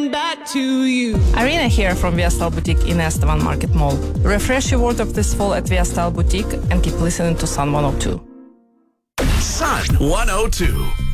coming back to you. Arena here from Via Style Boutique in Estevan Market Mall. Refresh your wardrobe this fall at Via Style Boutique and keep listening to Sun 102. Sun 102.